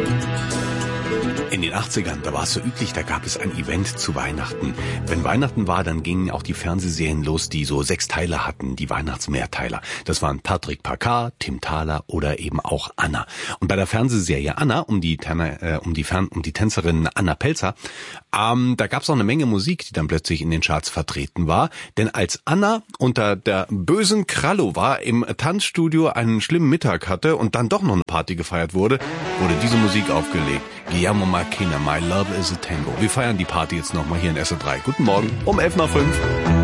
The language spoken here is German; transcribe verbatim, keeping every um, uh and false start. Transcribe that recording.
In den achtzigern, da war es so üblich, da gab es ein Event zu Weihnachten. Wenn Weihnachten war, dann gingen auch die Fernsehserien los, die so sechs Teile hatten, die Weihnachtsmehrteiler. Das waren Patrick Packard, Tim Thaler oder eben auch Anna. Und bei der Fernsehserie Anna, um die, äh, um die, Fern- um die Tänzerin Anna Pelzer, ähm, da gab es auch eine Menge Musik, die dann plötzlich in den Charts vertreten war. Denn als Anna unter der bösen Kralova im Tanzstudio einen schlimmen Mittag hatte und dann doch noch eine Party gefeiert wurde, wurde diese Musik aufgelegt. Guillermo Marquina, My Love is a Tango. Wir feiern die Party jetzt nochmal hier in S R drei. Guten Morgen um elf nach fünf.